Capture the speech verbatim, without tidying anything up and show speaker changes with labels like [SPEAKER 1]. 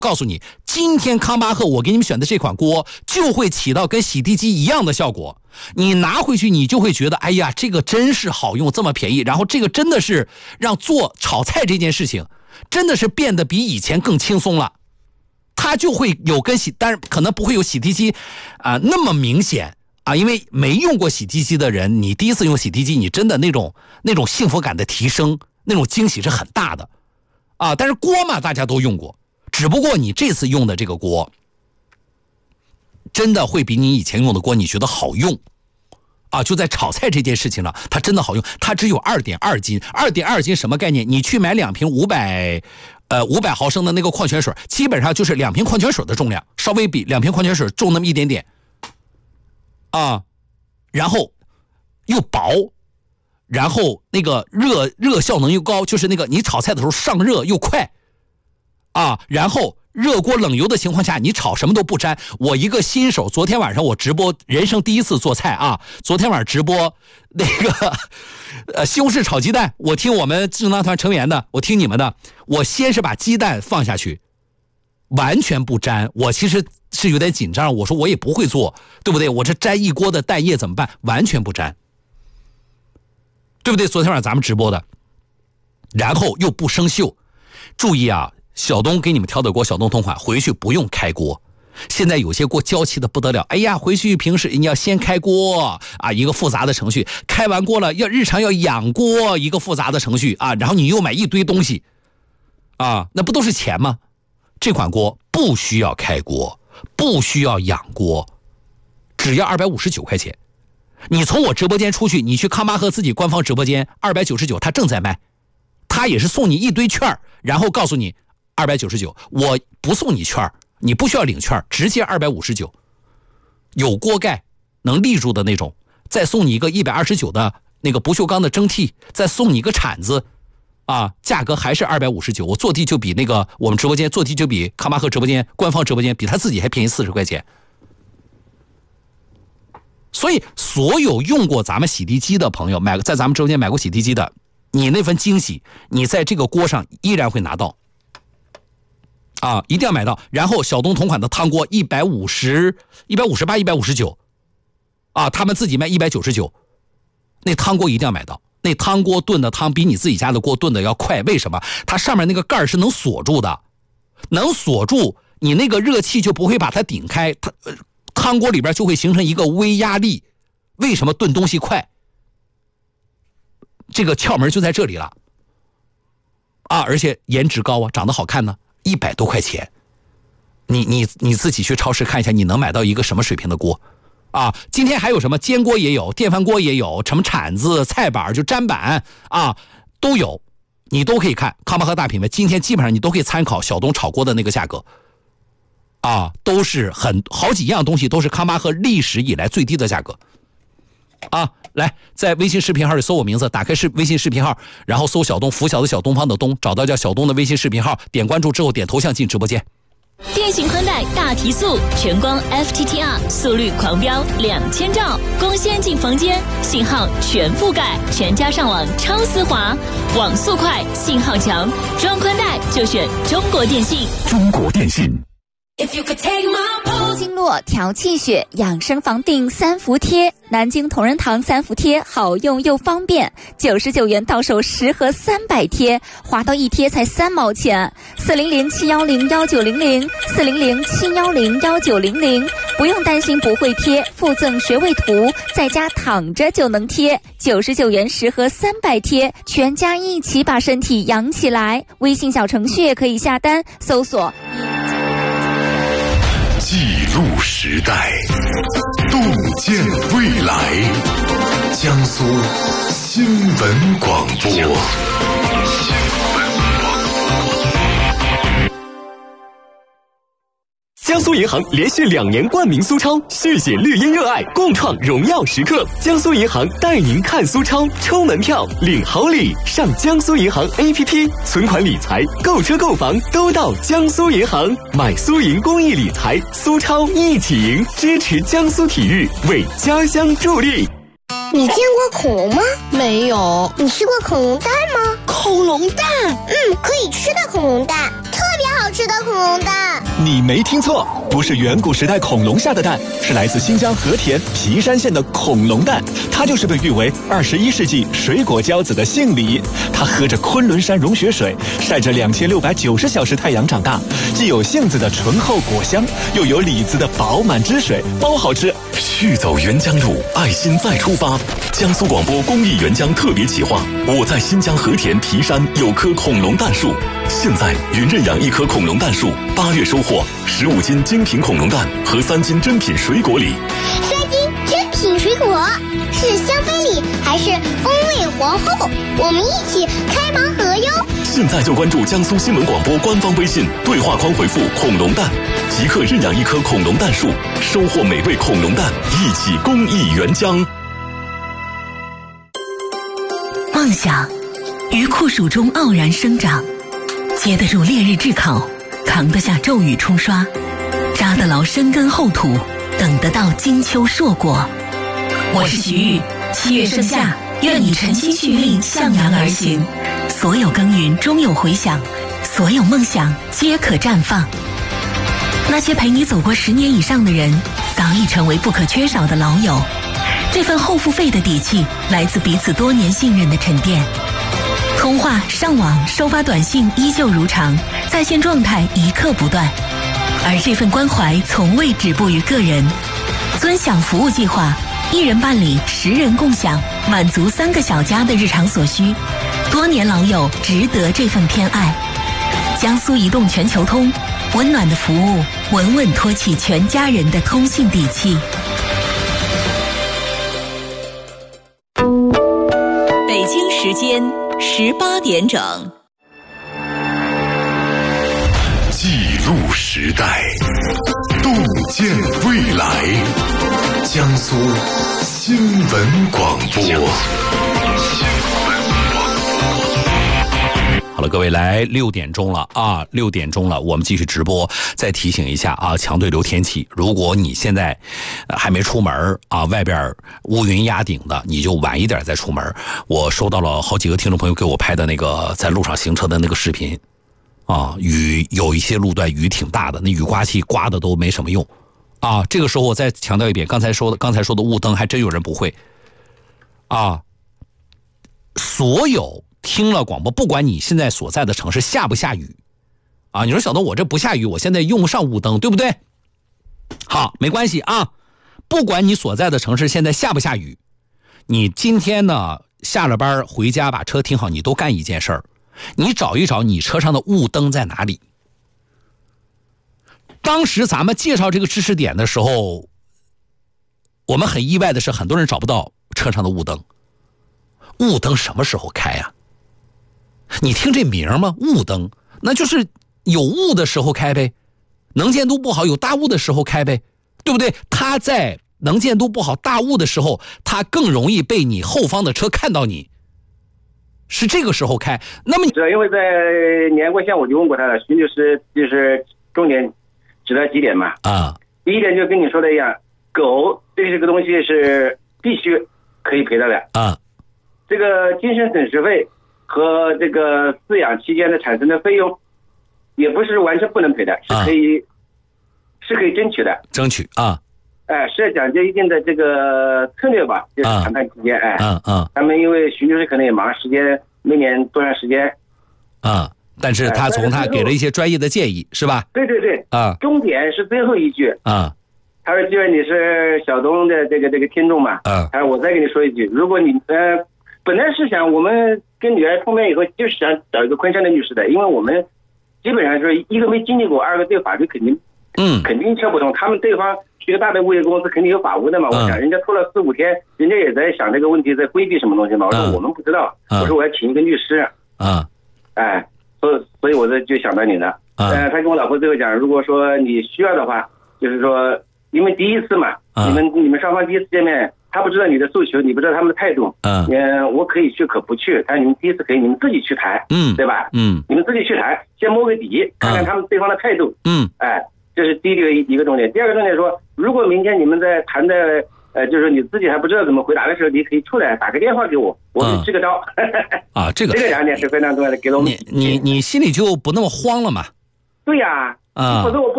[SPEAKER 1] 告诉你，今天康巴赫我给你们选的这款锅就会起到跟洗涤机一样的效果。你拿回去你就会觉得，哎呀，这个真是好用，这么便宜，然后这个真的是让做炒菜这件事情真的是变得比以前更轻松了。它就会有跟洗，但是可能不会有洗涤机啊、呃、那么明显啊，因为没用过洗涤机的人，你第一次用洗涤机，你真的那种那种幸福感的提升，那种惊喜是很大的啊。但是锅嘛，大家都用过，只不过你这次用的这个锅真的会比你以前用的锅你觉得好用啊，就在炒菜这件事情上它真的好用。它只有 二点二 斤 二点二 斤什么概念？你去买两瓶五百呃五百毫升的那个矿泉水，基本上就是两瓶矿泉水的重量，稍微比两瓶矿泉水重那么一点点啊，然后又薄，然后那个热热效能又高，就是那个你炒菜的时候上热又快啊，然后热锅冷油的情况下，你炒什么都不沾。我一个新手，昨天晚上我直播，人生第一次做菜啊！昨天晚上直播那个呃西红柿炒鸡蛋，我听我们智囊团成员的，我听你们的，我先是把鸡蛋放下去，完全不沾。我其实是有点紧张，我说我也不会做，对不对？我这沾一锅的蛋液怎么办？完全不沾，对不对？昨天晚上咱们直播的，然后又不生锈。注意啊！小东给你们挑的锅，小东同款，回去不用开锅。现在有些锅娇气的不得了，哎呀，回去平时你要先开锅啊，一个复杂的程序，开完锅了要日常要养锅，一个复杂的程序啊，然后你又买一堆东西啊，那不都是钱吗？这款锅不需要开锅，不需要养锅，只要二百五十九块钱。你从我直播间出去，你去康巴赫自己官方直播间二百九十九，他正在卖，他也是送你一堆券，然后告诉你二百九十九，我不送你券，你不需要领券，直接二百五十九，有锅盖能立住的那种，再送你一个一百二十九的那个不锈钢的蒸屉，再送你一个铲子啊，价格还是二百五十九。我坐地就比那个我们直播间坐地就比康巴赫直播间官方直播间比他自己还便宜四十块钱。所以所有用过咱们洗涤机的朋友，买在咱们直播间买过洗涤机的，你那份惊喜你在这个锅上依然会拿到啊，一定要买到。然后小东同款的汤锅一百五十、一百五十八、一百五十九啊，他们自己卖一百九十九，那汤锅一定要买到。那汤锅炖的汤比你自己家的锅炖的要快，为什么？它上面那个盖是能锁住的，能锁住你那个热气就不会把它顶开，它汤锅里边就会形成一个微压力。为什么炖东西快？这个窍门就在这里了啊！而且颜值高啊，长得好看呢，一百多块钱，你你你自己去超市看一下，你能买到一个什么水平的锅啊？今天还有什么煎锅也有，电饭锅也有，什么铲子、菜板就砧板啊都有，你都可以看。康巴赫大品牌，今天基本上你都可以参考小东炒锅的那个价格啊，都是很好几样东西都是康巴赫历史以来最低的价格啊。来，在微信视频号里搜我名字，打开视微信视频号，然后搜小东，拂晓的小，东方的东，找到叫小东的微信视频号，点关注之后点头像进直播间。
[SPEAKER 2] 电信宽带大提速，全光 F T T R 速率狂飙两千兆，光纤进房间，信号全覆盖，全家上网超丝滑，网速快，信号强，装宽带就选中国电信。
[SPEAKER 3] 中国电信。
[SPEAKER 4] 经络调气血养生防定三伏贴，南京同仁堂三伏贴好用又方便，九十九元到手十盒三百贴，划到一贴才三毛钱。四零零七幺零幺九零零，四零零七幺零幺九零零，不用担心不会贴，附赠穴位图，在家躺着就能贴。九十九元十盒三百贴，全家一起把身体养起来。微信小程序也可以下单，搜索。
[SPEAKER 3] 记录时代，洞见未来。江苏新闻广播。
[SPEAKER 5] 江苏银行连续两年冠名苏超，续写绿茵热爱，共创荣耀时刻。江苏银行带您看苏超，抽门票，领好礼。上江苏银行 A P P， 存款理财、购车购房都到江苏银行。买苏银公益理财，苏超一起赢，支持江苏体育，为家乡助力。
[SPEAKER 6] 你见过恐龙吗？
[SPEAKER 7] 没有。
[SPEAKER 6] 你吃过恐龙蛋吗？
[SPEAKER 7] 恐龙蛋？
[SPEAKER 6] 嗯，可以吃的恐龙蛋，特别好吃的恐龙蛋。
[SPEAKER 5] 你没听错，不是远古时代恐龙下的蛋，是来自新疆和田皮山县的恐龙蛋。它就是被誉为二十一世纪水果骄子的杏梨。它喝着昆仑山融雪水，晒着两千六百九十小时太阳长大，既有杏子的醇厚果香，又有李子的饱满汁水，包好吃。
[SPEAKER 3] 续走沅江路，爱心再出发。江苏广播公益沅江特别企划，我在新疆和田皮山有棵恐龙蛋树。现在云认养一棵恐龙蛋树，八月收获十五斤精品恐龙蛋和三斤珍品水果礼。
[SPEAKER 6] 三斤珍品水果是香妃礼还是风味皇后？我们一起开盲盒哟！
[SPEAKER 3] 现在就关注江苏新闻广播官方微信，对话框回复恐龙蛋，即刻认养一棵恐龙蛋树，收获美味恐龙蛋，一起公益沅江。
[SPEAKER 7] 梦想于酷暑中傲然生长，接得住烈日炙烤，扛得下骤雨冲刷，扎得牢深根厚土，等得到金秋硕果。我是徐玉，七月盛夏，愿你晨曦蓄力，向阳而行。所有耕耘终有回响，所有梦想皆可绽放。那些陪你走过十年以上的人，早已成为不可缺少的老友。这份后付费的底气，来自彼此多年信任的沉淀。通话、上网、收发短信依旧如常，在线状态一刻不断。而这份关怀从未止步于个人。尊享服务计划，一人办理，十人共享，满足三个小家的日常所需。多年老友值得这份偏爱。江苏移动全球通，温暖的服务，稳稳托起全家人的通信底气。
[SPEAKER 2] 北京时间十八点整。
[SPEAKER 3] 记录时代，洞见未来。江苏新闻广播。
[SPEAKER 1] 好了，各位，来六点钟了啊，六点钟了，我们继续直播。再提醒一下啊，强对流天气，如果你现在、呃、还没出门啊，外边乌云压顶的，你就晚一点再出门。我收到了好几个听众朋友给我拍的那个在路上行车的那个视频啊，雨有一些路段雨挺大的，那雨刮器刮的都没什么用啊。这个时候我再强调一遍，刚才说的刚才说的雾灯还真有人不会啊。所有听了广播，不管你现在所在的城市下不下雨啊，你说小东我这不下雨，我现在用不上雾灯，对不对？好，没关系啊，不管你所在的城市现在下不下雨，你今天呢下了班回家把车停好，你都干一件事儿，你找一找你车上的雾灯在哪里。当时咱们介绍这个知识点的时候，我们很意外的是很多人找不到车上的雾灯。雾灯什么时候开呀、啊？你听这名吗？雾灯，那就是有雾的时候开呗，能见度不好有大雾的时候开呗，对不对？它在能见度不好大雾的时候，它更容易被你后方的车看到你，是这个时候开。那么
[SPEAKER 8] 因为在年过线我就问过他了，徐律师就是重点指到几点嘛。
[SPEAKER 1] 啊，
[SPEAKER 8] 第一点就跟你说的一样，狗这个东西是必须可以赔的了
[SPEAKER 1] 啊，
[SPEAKER 8] 这个精神损失费和这个饲养期间的产生的费用，也不是完全不能赔的，是可以、啊、是可以争取的，
[SPEAKER 1] 争取啊，
[SPEAKER 8] 哎，是要讲究一定的这个策略吧，就是谈判期间，哎，
[SPEAKER 1] 嗯嗯，
[SPEAKER 8] 他们因为徐律师可能也忙，时间没年多长时间，
[SPEAKER 1] 啊、嗯，但是他从他给了一些专业的建议，是吧？
[SPEAKER 8] 对对对，
[SPEAKER 1] 啊，
[SPEAKER 8] 重点是最后一句，
[SPEAKER 1] 啊，
[SPEAKER 8] 他说既然你是小东的这个这个听众嘛，
[SPEAKER 1] 啊，
[SPEAKER 8] 他说我再跟你说一句，如果你呃。本来是想我们跟女儿碰面以后就是想找一个昆山的律师的，因为我们基本上是一个没经历过，二个对法律肯定
[SPEAKER 1] 嗯肯
[SPEAKER 8] 定扯不通，他们对方是一个大的物业公司，肯定有法务的嘛、嗯、我想人家拖了四五天，人家也在想这个问题，在规避什么东西嘛，我说、嗯、我们不知道、嗯、我说我要请一个律师
[SPEAKER 1] 啊、
[SPEAKER 8] 嗯、哎，所以所以我这就想到你了。
[SPEAKER 1] 嗯、
[SPEAKER 8] 呃他跟我老婆最后讲，如果说你需要的话，就是说因为第一次嘛、嗯、你们你们双方第一次见面，他不知道你的诉求，你不知道他们的态度，
[SPEAKER 1] 嗯，
[SPEAKER 8] 嗯，我可以去可不去，但是你们第一次可以你们自己去谈，
[SPEAKER 1] 嗯，
[SPEAKER 8] 对吧？
[SPEAKER 1] 嗯，
[SPEAKER 8] 你们自己去谈，先摸个底，看看他们对方的态度，
[SPEAKER 1] 嗯，
[SPEAKER 8] 哎，这是第一个一个重点。第二个重点说，如果明天你们在谈的，呃，就是你自己还不知道怎么回答的时候，你可以出来打个电话给我，我给你支个招。
[SPEAKER 1] 啊，这个
[SPEAKER 8] 这个两点是非常重要的，给了我们
[SPEAKER 1] 你你你心里就不那么慌了嘛。
[SPEAKER 8] 对呀、
[SPEAKER 1] 啊
[SPEAKER 8] 否则我不